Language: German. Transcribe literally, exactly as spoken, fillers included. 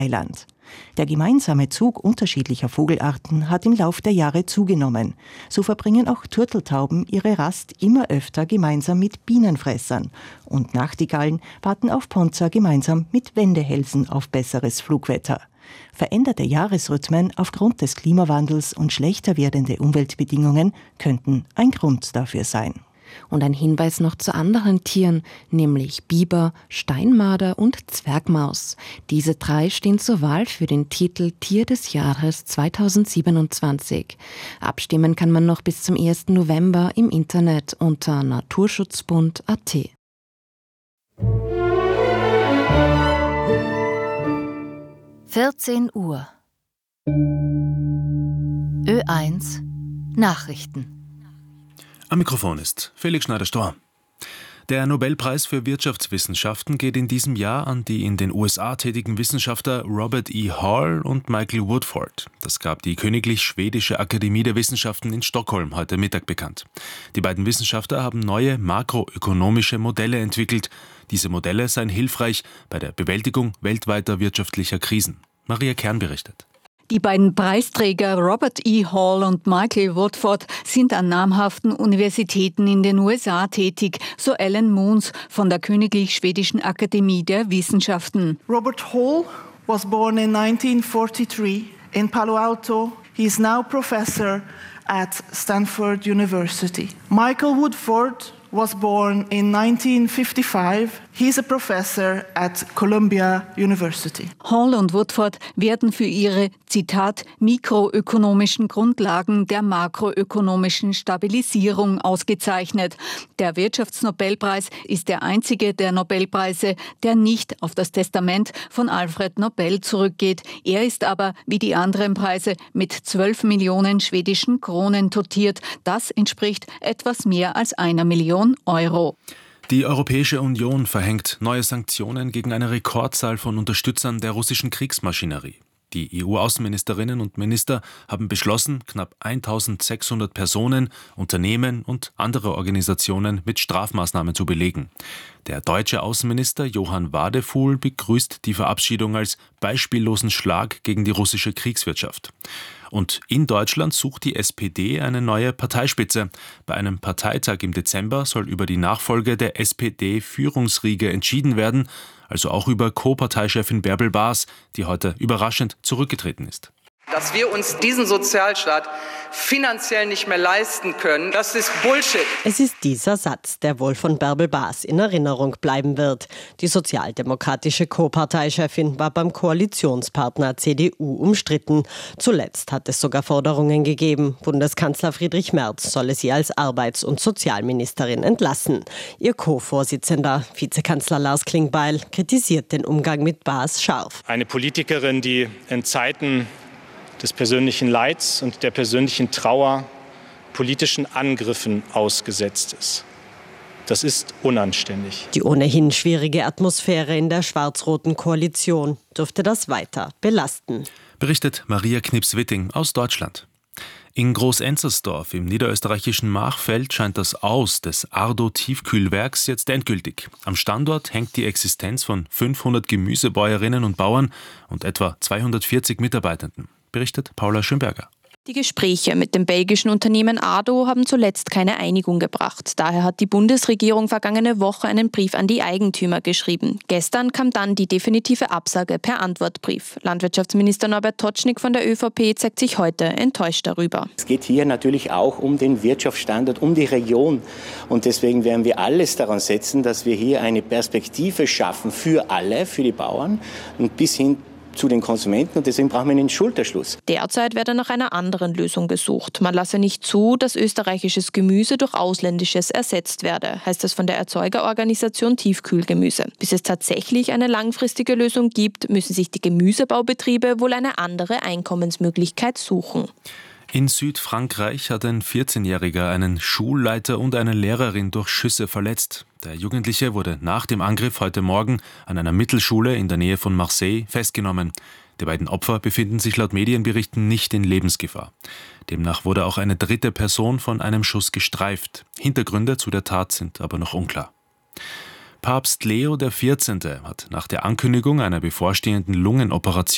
Eiland. Der gemeinsame Zug unterschiedlicher Vogelarten hat im Lauf der Jahre zugenommen. So verbringen auch Turteltauben ihre Rast immer öfter gemeinsam mit Bienenfressern. Und Nachtigallen warten auf Ponza gemeinsam mit Wendehälsen auf besseres Flugwetter. Veränderte Jahresrhythmen aufgrund des Klimawandels und schlechter werdende Umweltbedingungen könnten ein Grund dafür sein. Und ein Hinweis noch zu anderen Tieren, nämlich Biber, Steinmarder und Zwergmaus. Diese drei stehen zur Wahl für den Titel Tier des Jahres zweitausendsiebenundzwanzig. Abstimmen kann man noch bis zum ersten November im Internet unter naturschutzbund punkt at. vierzehn Uhr. Ö eins Nachrichten. Am Mikrofon ist Felix Schneider-Storr. Der Nobelpreis für Wirtschaftswissenschaften geht in diesem Jahr an die in den U S A tätigen Wissenschaftler Robert E. Hall und Michael Woodford. Das gab die Königlich Schwedische Akademie der Wissenschaften in Stockholm heute Mittag bekannt. Die beiden Wissenschaftler haben neue makroökonomische Modelle entwickelt. Diese Modelle seien hilfreich bei der Bewältigung weltweiter wirtschaftlicher Krisen. Maria Kern berichtet. Die beiden Preisträger Robert E. Hall und Michael Woodford sind an namhaften Universitäten in den U S A tätig, so Alan Moons von der Königlich Schwedischen Akademie der Wissenschaften. Robert Hall was born in nineteen forty-three in Palo Alto. He is now professor at Stanford University. Michael Woodford was born in nineteen fifty-five. He is a professor at Columbia University. Hall und Woodford werden für ihre, Zitat, mikroökonomischen Grundlagen der makroökonomischen Stabilisierung ausgezeichnet. Der Wirtschaftsnobelpreis ist der einzige der Nobelpreise, der nicht auf das Testament von Alfred Nobel zurückgeht. Er ist aber, wie die anderen Preise, mit zwölf Millionen schwedischen Kronen dotiert. Das entspricht etwas mehr als einer Million Euro. Die Europäische Union verhängt neue Sanktionen gegen eine Rekordzahl von Unterstützern der russischen Kriegsmaschinerie. Die E U-Außenministerinnen und Minister haben beschlossen, knapp eintausendsechshundert Personen, Unternehmen und andere Organisationen mit Strafmaßnahmen zu belegen. Der deutsche Außenminister Johann Wadefuhl begrüßt die Verabschiedung als beispiellosen Schlag gegen die russische Kriegswirtschaft. Und in Deutschland sucht die S P D eine neue Parteispitze. Bei einem Parteitag im Dezember soll über die Nachfolge der S P D-Führungsriege entschieden werden, also auch über Co-Parteichefin Bärbel Baas, die heute überraschend zurückgetreten ist. Dass wir uns diesen Sozialstaat finanziell nicht mehr leisten können, das ist Bullshit. Es ist dieser Satz, der wohl von Bärbel Baas in Erinnerung bleiben wird. Die sozialdemokratische Co-Parteichefin war beim Koalitionspartner C D U umstritten. Zuletzt hat es sogar Forderungen gegeben. Bundeskanzler Friedrich Merz solle sie als Arbeits- und Sozialministerin entlassen. Ihr Co-Vorsitzender, Vizekanzler Lars Klingbeil, kritisiert den Umgang mit Baas scharf. Eine Politikerin, die in Zeiten des persönlichen Leids und der persönlichen Trauer politischen Angriffen ausgesetzt ist. Das ist unanständig. Die ohnehin schwierige Atmosphäre in der schwarz-roten Koalition dürfte das weiter belasten. Berichtet Maria Knips-Witting aus Deutschland. In Groß-Enzersdorf im niederösterreichischen Machfeld scheint das Aus des Ardo-Tiefkühlwerks jetzt endgültig. Am Standort hängt die Existenz von fünfhundert Gemüsebäuerinnen und Bauern und etwa zweihundertvierzig Mitarbeitenden, berichtet Paula Schönberger. Die Gespräche mit dem belgischen Unternehmen Ardo haben zuletzt keine Einigung gebracht. Daher hat die Bundesregierung vergangene Woche einen Brief an die Eigentümer geschrieben. Gestern kam dann die definitive Absage per Antwortbrief. Landwirtschaftsminister Norbert Totschnig von der ÖVP zeigt sich heute enttäuscht darüber. Es geht hier natürlich auch um den Wirtschaftsstandort, um die Region. Und deswegen werden wir alles daran setzen, dass wir hier eine Perspektive schaffen für alle, für die Bauern und bis hin zu den Konsumenten, und deswegen brauchen wir einen Schulterschluss. Derzeit werde nach einer anderen Lösung gesucht. Man lasse nicht zu, dass österreichisches Gemüse durch ausländisches ersetzt werde, heißt es von der Erzeugerorganisation Tiefkühlgemüse. Bis es tatsächlich eine langfristige Lösung gibt, müssen sich die Gemüsebaubetriebe wohl eine andere Einkommensmöglichkeit suchen. In Südfrankreich hat ein vierzehnjähriger einen Schulleiter und eine Lehrerin durch Schüsse verletzt. Der Jugendliche wurde nach dem Angriff heute Morgen an einer Mittelschule in der Nähe von Marseille festgenommen. Die beiden Opfer befinden sich laut Medienberichten nicht in Lebensgefahr. Demnach wurde auch eine dritte Person von einem Schuss gestreift. Hintergründe zu der Tat sind aber noch unklar. Papst Leo der vierzehnte hat nach der Ankündigung einer bevorstehenden Lungenoperation